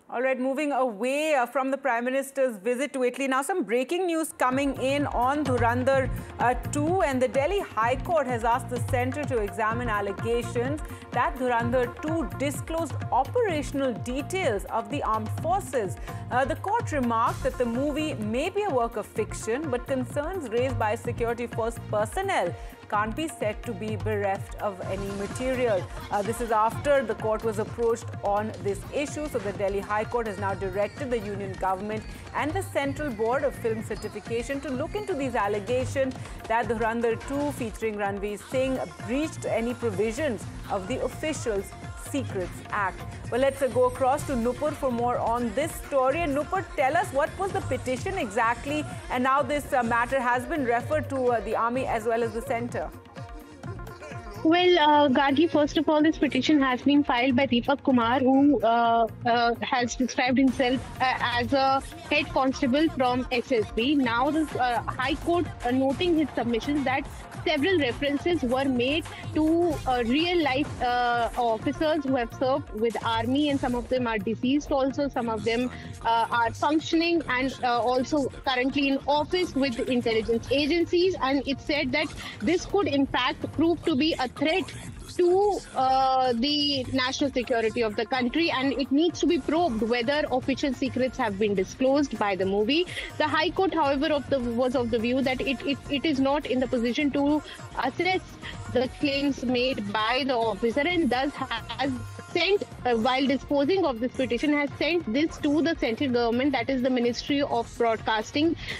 All right, moving away from the Prime Minister's visit to Italy. Now, some breaking news coming in on Dhurandhar 2, and the Delhi High Court has asked the centre to examine allegations that Dhurandhar 2 disclosed operational details of the armed forces. The court remarked that the movie may be a work of fiction, but concerns raised by security force personnel can't be said to be bereft of any material. This is after the court was approached on this issue. So the Delhi High Court has now directed the union government and the Central Board of Film Certification to look into these allegations that Dhurandhar 2 featuring Ranveer Singh breached any provisions of the Officials Secrets Act. Well, let's go across to Nupur for more on this story. And Nupur, tell us, what was the petition exactly? And now this matter has been referred to the army as well as the centre. Well, Gargi, first of all, this petition has been filed by Deepak Kumar, who has described himself as a head constable from SSB. Now, the High Court noting his submissions that several references were made to real-life officers who have served with army, and some of them are deceased also. Some of them are functioning and also currently in office with intelligence agencies. And it said that this could, in fact, prove to be a threat to the national security of the country, and it needs to be probed whether official secrets have been disclosed by the movie. The High Court, however, was of the view that it is not in the position to assess the claims made by the officer, and thus has sent, while disposing of this petition, has sent this to the central government, that is the Ministry of Broadcasting,